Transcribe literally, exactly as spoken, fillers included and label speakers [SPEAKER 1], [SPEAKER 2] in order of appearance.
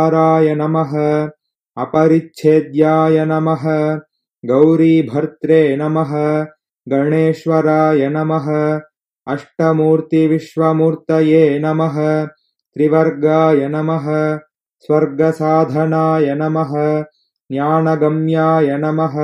[SPEAKER 1] राय नमः अपरिच्छेद्याय नमः गौरीभर्त्रे नमः गणेश्वराय नमः अष्टमूर्तिविश्वमूर्तये नमः त्रिवर्गाय नमः स्वर्गसाधनाय नमः ज्ञानगम्याय नमः